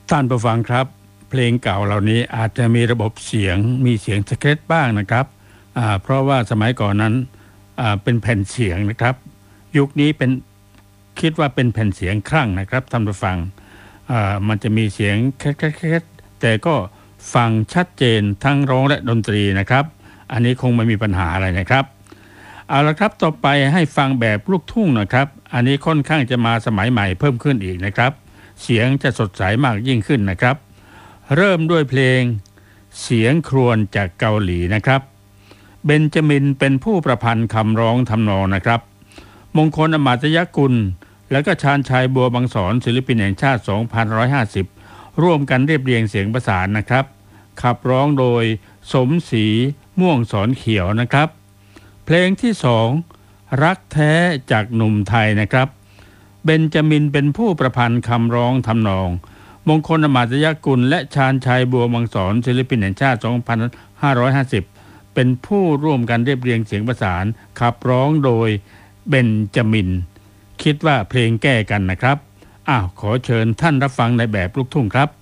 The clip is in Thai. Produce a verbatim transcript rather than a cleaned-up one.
ท่านผู้ฟังครับเพลงเก่าเหล่านี้อาจจะมีระบบเสียงมีเสียงสเก็ตบ้างนะครับเพราะว่าสมัยก่อนนั้นเป็นแผ่นเสียงนะครับยุคนี้เป็นคิดว่าเป็นแผ่นเสียงครั่งนะครับท่านผู้ฟังมันจะมีเสียงแค่ๆแต่ก็ฟังชัดเจนทั้งร้องและดนตรีนะครับอันนี้คงไม่มีปัญหาอะไรนะครับเอาละครับต่อไปให้ฟังแบบลูกทุ่งนะครับอันนี้ค่อนข้างจะมาสมัยใหม่เพิ่มขึ้นอีกนะครับเสียงจะสดใสมากยิ่งขึ้นนะครับเริ่มด้วยเพลงเสียงครวญจากเกาหลีนะครับเบนจามินเป็นผู้ประพันธ์คำร้องทำนองนะครับมงคลอมาตยกุลและก็ชาญชัยบัวบางสอนศิลปินแห่งชาติสองพันหนึ่งร้อยห้าสิบร่วมกันเรียบเรียงเสียงประสานนะครับขับร้องโดยสมศรีม่วงสอนเขียวนะครับเพลงที่สองรักแท้จากหนุ่มไทยนะครับเบนจามินเป็นผู้ประพันธ์คำร้องทำนองมงคลอมาตยกุลและชาญชัยบัวบางสอนศิลปินแห่งชาติสองพันห้าร้อยห้าสิบเป็นผู้ร่วมกันเรียบเรียงเสียงประสานขับร้องโดยเบนจามินคิดว่าเพลงแก้กันนะครับอ้าวขอเชิญท่านรับฟังในแบบลูกทุ่งครับ